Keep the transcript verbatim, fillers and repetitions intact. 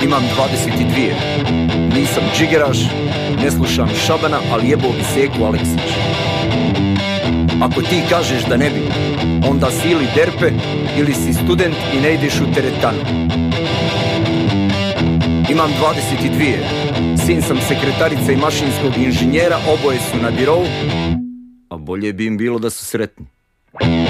Imam dvadeset dvije. Nisam džigeraš, ne slušam Šabana, ali jebo bi Seku Aleksić. Ako ti kažeš da ne bi, onda si ili derpe ili si student i ne ideš u teretanu. Imam dvadeset dvije. Sin sam sekretarica i mašinskog inženjera, oboje su na birovu, a bolje bi im bilo da su sretni.